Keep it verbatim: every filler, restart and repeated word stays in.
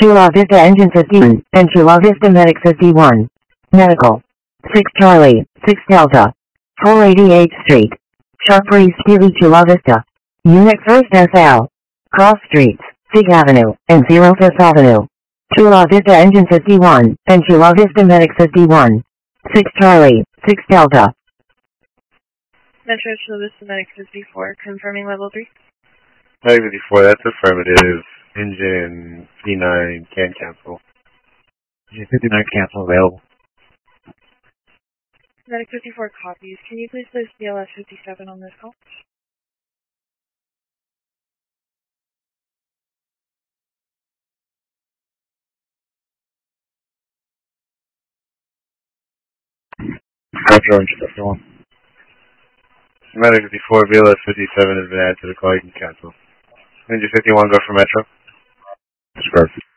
Chula Vista Engine fifty-one, and Chula Vista Medic fifty-one. Medical. six Charlie, six Delta. four eighty-eighth Street. Sharp Breeze Steely Chula Vista. Unit first S L. Cross Streets, Fig Avenue, and zero Fifth Avenue. Chula Vista Engine fifty-one, and Chula Vista Medic fifty-one. six Charlie, six Delta. Metro Chula Vista Medic fifty-four, confirming level three. Medic fifty-four, that's affirmative. Engine P nine can cancel. Engine fifty-nine cancel available. Medic fifty-four copies. Can you please place B L S fifty-seven on this call? Metro Engine fifty-one. Medic fifty-four, B L S fifty-seven has been added to the call. You can cancel. Engine fifty-one, go for Metro. Discard.